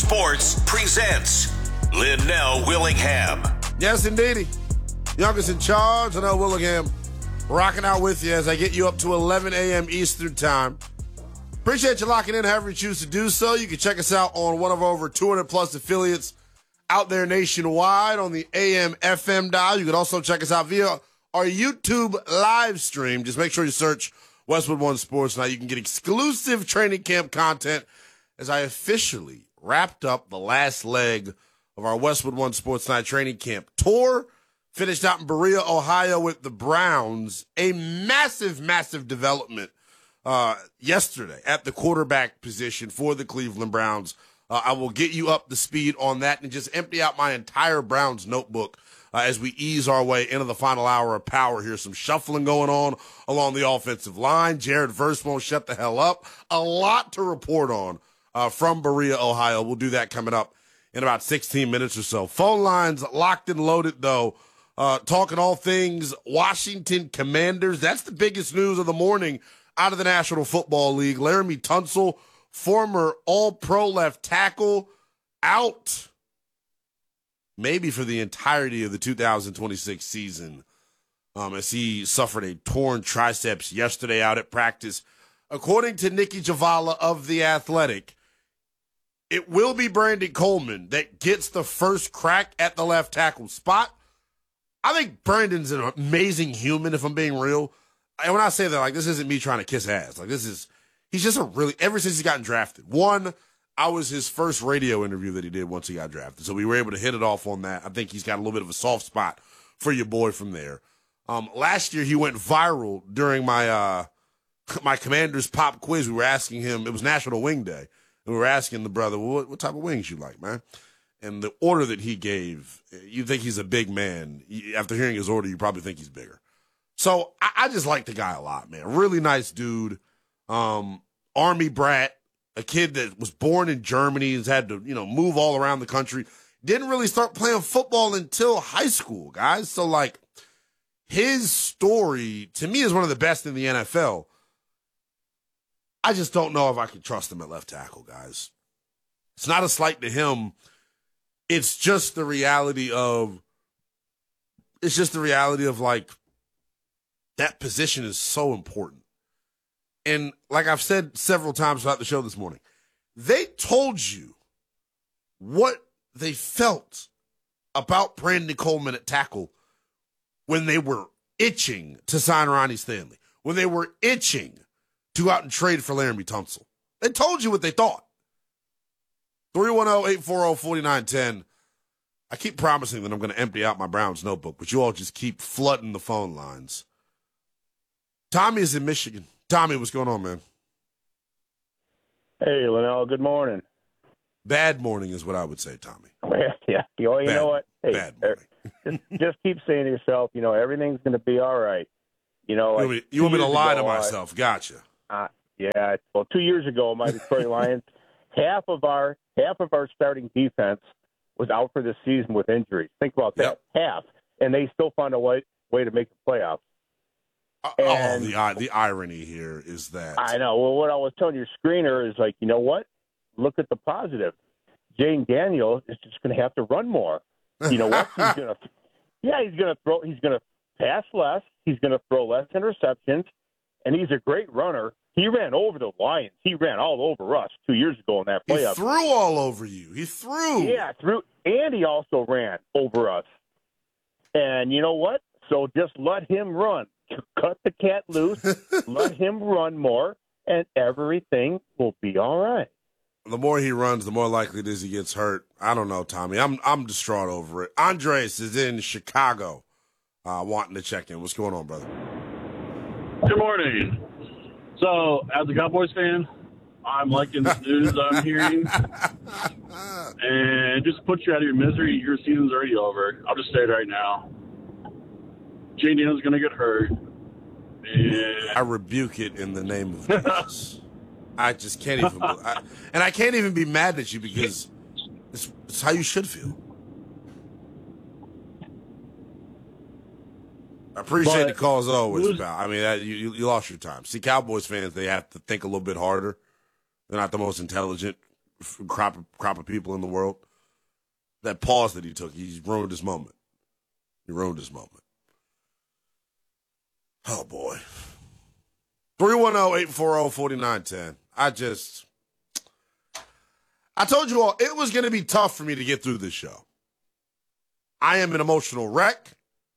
Sports presents Linnell Willingham. Yes, indeedy. Youngest in charge, Linnell Willingham, rocking out with you as I get you up to 11 a.m. Eastern Time. Appreciate you locking in however you choose to do so. You can check us out on one of over 200-plus affiliates out there nationwide on the AM, FM dial. You can also check us out via our YouTube live stream. Just make sure you search Westwood One Sports Night. You can get exclusive training camp content as I officially wrapped up the last leg of our Westwood One Sports Night training camp tour. Finished out in Berea, Ohio with the Browns. A massive, massive development yesterday at the quarterback position for the Cleveland Browns. I will get you up to speed on that and just empty out my entire Browns notebook as we ease our way into the final hour of power here. Some shuffling going on along the offensive line. Jared Verse won't shut the hell up. A lot to report on from Berea, Ohio. We'll do that coming up in about 16 minutes or so. Phone lines locked and loaded, though. Talking all things Washington Commanders. That's the biggest news of the morning out of the National Football League. Laremy Tunsil, former All-Pro left tackle, out maybe for the entirety of the 2026 season as he suffered a torn triceps yesterday out at practice. According to Nikki Javala of The Athletic, it will be Brandon Coleman that gets the first crack at the left tackle spot. I think Brandon's an amazing human, if I'm being real. And when I say that, like, this isn't me trying to kiss ass. Like, he's just ever since he's gotten drafted. One, I was his first radio interview that he did once he got drafted. So we were able to hit it off on that. I think he's got a little bit of a soft spot for your boy from there. Last year he went viral during my Commanders pop quiz. We were asking him, it was National Wing Day, and we were asking the brother, well, what type of wings you like, man? And the order that he gave, you think he's a big man. After hearing his order, you probably think he's bigger. So I just like the guy a lot, man. Really nice dude. Army brat, a kid that was born in Germany, has had to, move all around the country. Didn't really start playing football until high school, guys. So, like, his story, to me, is one of the best in the NFL. I just don't know if I can trust him at left tackle, guys. It's not a slight to him. It's just the reality of, like, that position is so important. And like I've said several times throughout the show this morning, they told you what they felt about Brandon Coleman at tackle when they were itching to sign Ronnie Stanley, when they were itching to go out and trade for Laremy Tunsil. They told you what they thought. 310-840-4910. I keep promising that I'm going to empty out my Browns notebook, but you all just keep flooding the phone lines. Tommy is in Michigan. Tommy, what's going on, man? Hey, Linnell, good morning. Bad morning is what I would say, Tommy. Yeah, you know what? Hey, bad morning. just keep saying to yourself, everything's going to be all right. You want me to lie to myself? Gotcha. Yeah. Well, 2 years ago, my Detroit Lions, half of our starting defense was out for this season with injuries. Think about that, half, and they still found a way to make the playoffs. The irony here is that I know. Well, what I was telling your screener is like, you know what? Look at the positive. Jane Daniel is just going to have to run more. You know what? He's going to throw. He's going to pass less. He's going to throw less interceptions, and he's a great runner. He ran over the Lions. He ran all over us 2 years ago in that playoff. He threw all over you. He threw. Yeah, and he also ran over us. And you know what? So just let him run. Cut the cat loose, let him run more, and everything will be all right. The more he runs, the more likely it is he gets hurt. I don't know, Tommy. I'm distraught over it. Andres is in Chicago wanting to check in. What's going on, brother? Good morning. So, as a Cowboys fan, I'm liking this news I'm hearing. And just to put you out of your misery, your season's already over. I'll just say it right now. Jane Daniel's going to get hurt. And I rebuke it in the name of Jesus. I just can't even. I can't even be mad at you because it's how you should feel. I appreciate the call as always, pal. I mean, you lost your time. See, Cowboys fans, they have to think a little bit harder. They're not the most intelligent crop of people in the world. That pause that he took, he's ruined his moment. He ruined his moment. Oh, boy. 310-840-4910. I told you all, it was going to be tough for me to get through this show. I am an emotional wreck.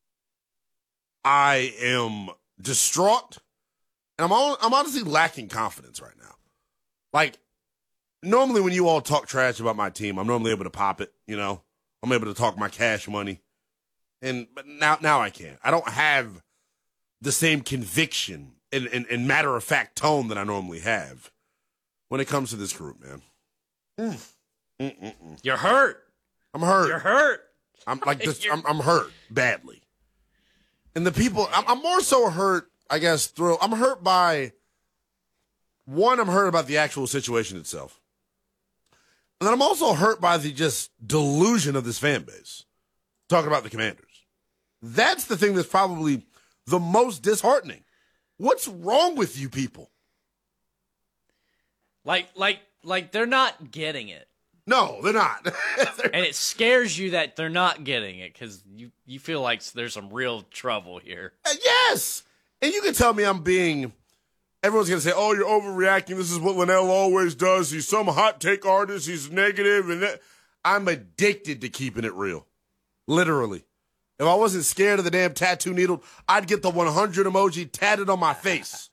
I am distraught. And I'm honestly lacking confidence right now. Like, normally when you all talk trash about my team, I'm normally able to pop it, you know? I'm able to talk my cash money. But now I can't. I don't have the same conviction and matter-of-fact tone that I normally have when it comes to this group, man. You're hurt. I'm hurt. You're hurt. I'm like this. I'm hurt badly. And the people, I'm more so hurt, I guess, I'm hurt by, one, I'm hurt about the actual situation itself. And then I'm also hurt by the just delusion of this fan base. Talking about the Commanders. That's the thing that's probably the most disheartening. What's wrong with you people? Like they're not getting it. No, they're not. And it scares you that they're not getting it because you feel like there's some real trouble here. Yes! And you can tell me everyone's going to say, oh, you're overreacting. This is what Linnell always does. He's some hot take artist. He's negative. And I'm addicted to keeping it real. Literally. If I wasn't scared of the damn tattoo needle, I'd get the 100 emoji tatted on my face.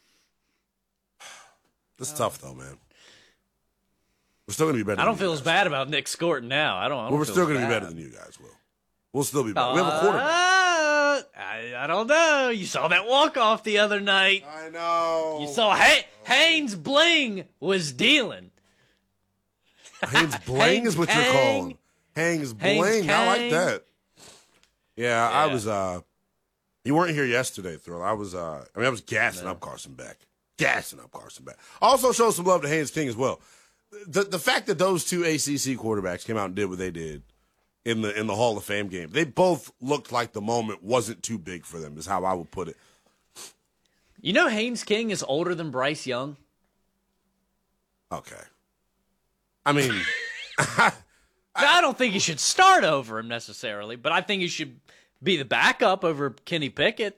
This is tough, though, man. We're still going to be better. I don't feel as bad about Nick Scorton now. I don't. We're still going to be better than you guys will. We'll still be better. We have a quarterback. I don't know. You saw that walk-off the other night. I know. You saw Haynes Bling was dealing. Haynes Bling is what you're calling. Haynes Bling. I like that. Yeah, I was. You weren't here yesterday, Thrill. I was gassing up Carson Beck. Also, show some love to Haynes King as well. The fact that those two ACC quarterbacks came out and did what they did in the Hall of Fame game, they both looked like the moment wasn't too big for them, is how I would put it. You know Haynes King is older than Bryce Young? Okay. I mean, I don't think you should start over him necessarily, but I think you should be the backup over Kenny Pickett.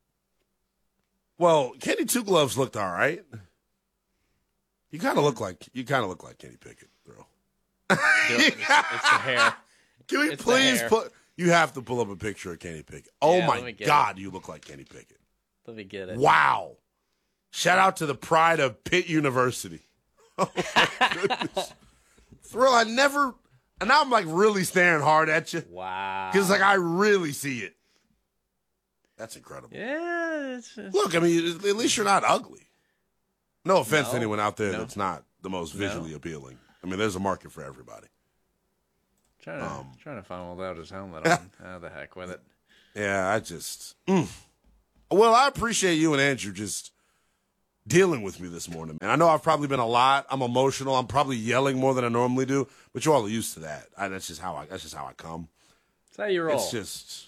Well, Kenny Two Gloves looked all right. You kind of look like Kenny Pickett, bro. It's the hair. Can we please you have to pull up a picture of Kenny Pickett. Oh my God, you look like Kenny Pickett. Let me get it. Wow. Shout out to the pride of Pitt University. Oh my goodness. Thrill, and now I'm like really staring hard at you. Wow. Because like I really see it. That's incredible. Yeah. Look, I mean, at least you're not ugly. No offense to anyone out there that's not the most visually appealing. I mean, there's a market for everybody. Trying to find without his helmet on. How the heck with it? Yeah, I just. Well, I appreciate you and Andrew just dealing with me this morning, man. I know I've probably been a lot. I'm emotional. I'm probably yelling more than I normally do, but you all are used to that. That's just how I come. That's how you roll. It's just.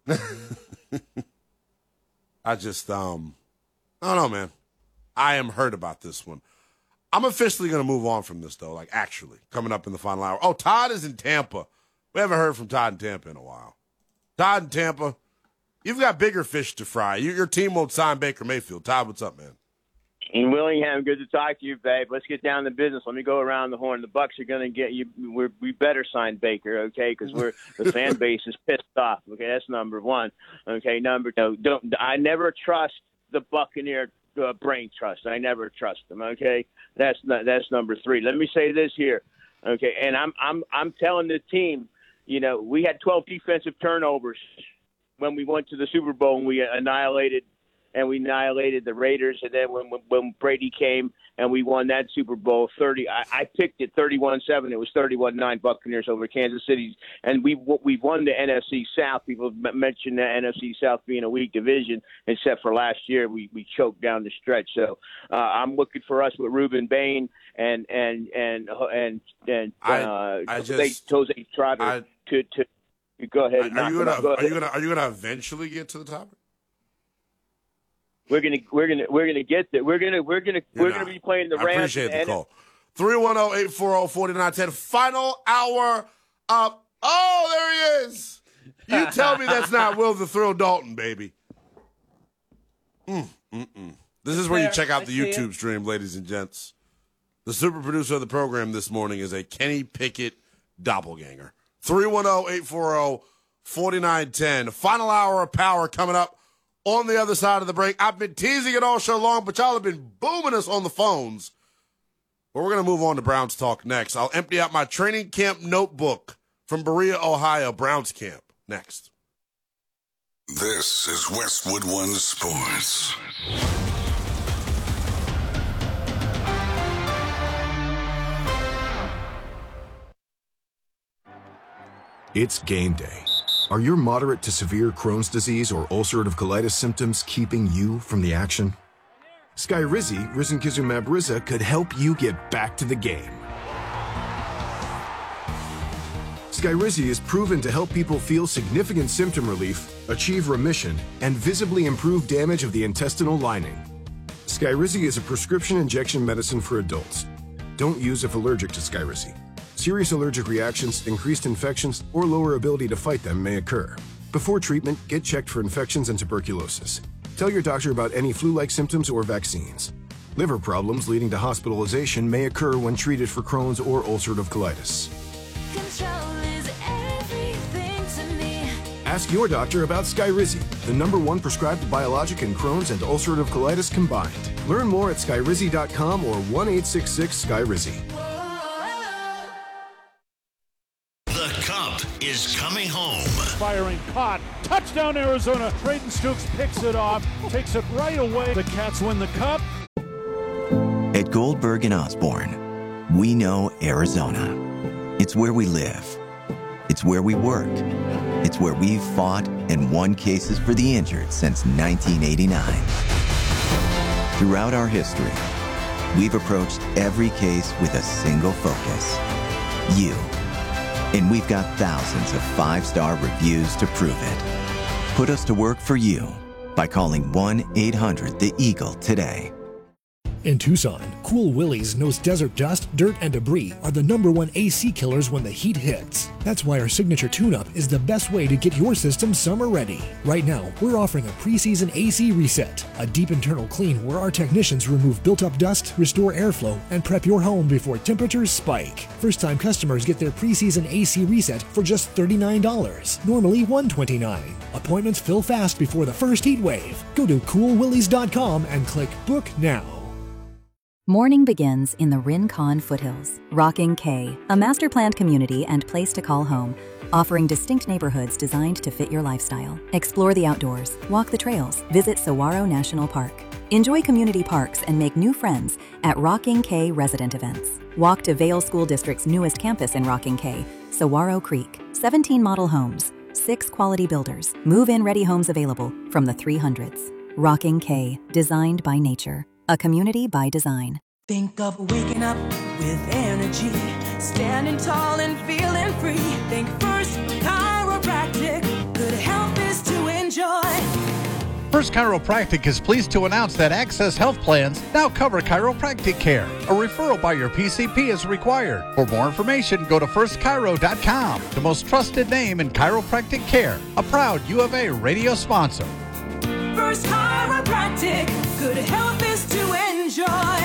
I don't know, man. I am hurt about this one. I'm officially going to move on from this, though, like actually, coming up in the final hour. Oh, Todd is in Tampa. We haven't heard from Todd in Tampa in a while. Todd in Tampa, you've got bigger fish to fry. Your team won't sign Baker Mayfield. Todd, what's up, man? In Willingham, good to talk to you, babe. Let's get down to business. Let me go around the horn. The Bucks are going to get you. We better sign Baker, okay? Because the fan base is pissed off. Okay, that's number one. Okay, number two. I never trust the Buccaneer brain trust. I never trust them. Okay, that's number three. Let me say this here. Okay, and I'm telling the team. You know, we had 12 defensive turnovers when we went to the Super Bowl and we annihilated the Raiders. And then when Brady came and we won that Super Bowl 30, I picked it 31-7. It was 31-9 Buccaneers over Kansas City. And we won the NFC South. People mentioned the NFC South being a weak division, except for last year we choked down the stretch. So I'm looking for us with Ruben Bain and Jose Trotter to go ahead. Are you gonna eventually get to the top? We're gonna get there. We're gonna be playing the Rams. I appreciate the call. 310-840-4910. Final hour up. Oh, there he is. You tell me that's not Will the Thrill Dalton, baby. This is where you check out the YouTube stream, ladies and gents. The super producer of the program this morning is a Kenny Pickett doppelganger. 310-840-4910. Final hour of power coming up on the other side of the break. I've been teasing it all show long, but y'all have been booming us on the phones. But we're going to move on to Browns talk next. I'll empty out my training camp notebook from Berea, Ohio, Browns camp. Next. This is Westwood One Sports. It's game day. Are your moderate to severe Crohn's disease or ulcerative colitis symptoms keeping you from the action? Skyrizi, risankizumab Riza, could help you get back to the game. Skyrizi is proven to help people feel significant symptom relief, achieve remission, and visibly improve damage of the intestinal lining. Skyrizi is a prescription injection medicine for adults. Don't use if allergic to Skyrizi. Serious allergic reactions, increased infections, or lower ability to fight them may occur. Before treatment, get checked for infections and tuberculosis. Tell your doctor about any flu-like symptoms or vaccines. Liver problems leading to hospitalization may occur when treated for Crohn's or ulcerative colitis. Ask your doctor about Skyrizi, the #1 prescribed biologic in Crohn's and ulcerative colitis combined. Learn more at skyrizi.com or 1-866-SKYRIZI. The Cup is coming home. Firing, caught, touchdown Arizona. Braden Stooks picks it off, takes it right away. The Cats win the Cup. At Goldberg and Osborne, we know Arizona. It's where we live. It's where we work. It's where we've fought and won cases for the injured since 1989. Throughout our history, we've approached every case with a single focus: you. And we've got thousands of 5-star reviews to prove it. Put us to work for you by calling 1-800-THE-EAGLE today. In Tucson, Cool Willie's knows desert dust, dirt, and debris are the #1 AC killers when the heat hits. That's why our signature tune-up is the best way to get your system summer ready. Right now, we're offering a preseason AC reset, a deep internal clean where our technicians remove built-up dust, restore airflow, and prep your home before temperatures spike. First-time customers get their preseason AC reset for just $39, normally $129. Appointments fill fast before the first heat wave. Go to coolwillies.com and click Book Now. Morning begins in the Rincon foothills. Rocking K, a master-planned community and place to call home, offering distinct neighborhoods designed to fit your lifestyle. Explore the outdoors, walk the trails, visit Saguaro National Park. Enjoy community parks and make new friends at Rocking K resident events. Walk to Vail School District's newest campus in Rocking K, Saguaro Creek. 17 model homes, 6 quality builders, move-in ready homes available from the 300s. Rocking K, designed by nature. A community by design. Think of waking up with energy, standing tall and feeling free. Think First Chiropractic, good health is to enjoy. First Chiropractic is pleased to announce that Access Health Plans now cover chiropractic care. A referral by your PCP is required. For more information, go to firstchiro.com, the most trusted name in chiropractic care. A proud U of A radio sponsor. First Chiropractic, good health is to enjoy.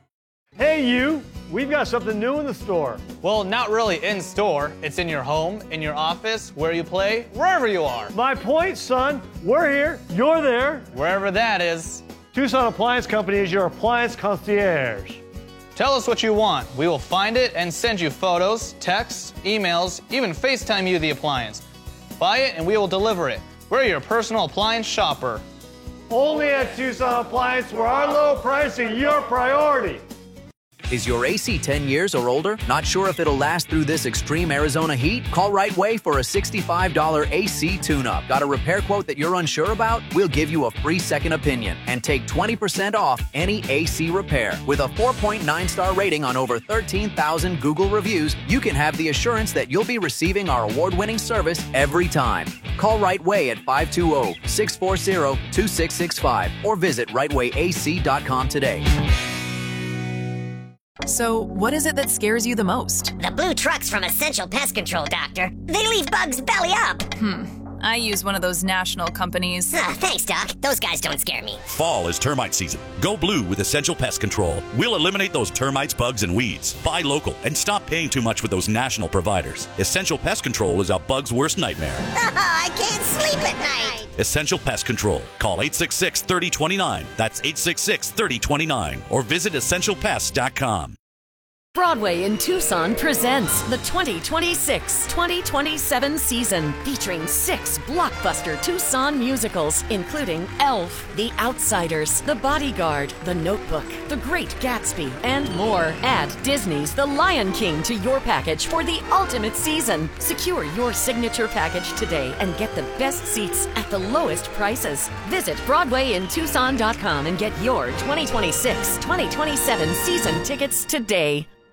Hey you, we've got something new in the store. Well, not really in store. It's in your home, in your office, where you play, wherever you are. My point, son. We're here, you're there. Wherever that is. Tucson Appliance Company is your appliance concierge. Tell us what you want. We will find it and send you photos, texts, emails, even FaceTime you the appliance. Buy it and we will deliver it. We're your personal appliance shopper. Only at Tucson Appliance, where our low price is your priority. Is your AC 10 years or older? Not sure if it'll last through this extreme Arizona heat? Call Right Way for a $65 AC tune-up. Got a repair quote that you're unsure about? We'll give you a free second opinion and take 20% off any AC repair. With a 4.9-star rating on over 13,000 Google reviews, you can have the assurance that you'll be receiving our award-winning service every time. Call Right Way at 520-640-2665 or visit rightwayac.com today. So, what is it that scares you the most? The blue trucks from Essential Pest Control, Doctor. They leave bugs belly up. I use one of those national companies. Thanks, Doc. Those guys don't scare me. Fall is termite season. Go blue with Essential Pest Control. We'll eliminate those termites, bugs, and weeds. Buy local and stop paying too much with those national providers. Essential Pest Control is a bug's worst nightmare. I can't sleep at night. Essential Pest Control. Call 866-3029. That's 866-3029. Or visit essentialpest.com. Broadway in Tucson presents the 2026-2027 season, featuring 6 blockbuster Tucson musicals, including Elf, The Outsiders, The Bodyguard, The Notebook, The Great Gatsby, and more. Add Disney's The Lion King to your package for the ultimate season. Secure your signature package today and get the best seats at the lowest prices. Visit BroadwayInTucson.com and get your 2026-2027 season tickets today.